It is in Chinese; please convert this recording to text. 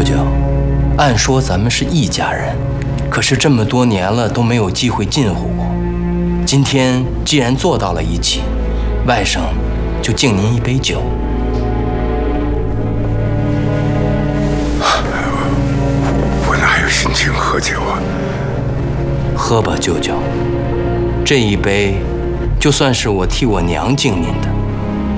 舅，按说咱们是一家人，可是这么多年了都没有机会近乎过。今天既然坐到了一起，外甥就敬您一杯酒。 我哪有心情喝酒啊？ 喝吧，舅舅，这一杯就算是我替我娘敬您的。